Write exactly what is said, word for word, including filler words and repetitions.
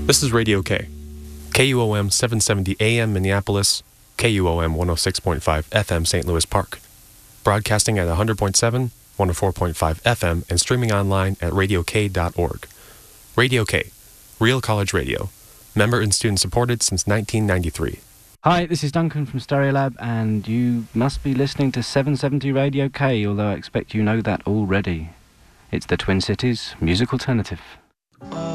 This is Radio K. K U O M seven seventy A M Minneapolis, K U O M one oh six point five F M Saint Louis Park. Broadcasting at one hundred point seven, one oh four point five F M and streaming online at radio k dot org. Radio K, Real College Radio. Member and student supported since nineteen ninety-three. Hi, this is Duncan from Stereolab, and you must be listening to seven seventy Radio K, although I expect you know that already. It's the Twin Cities Music Alternative.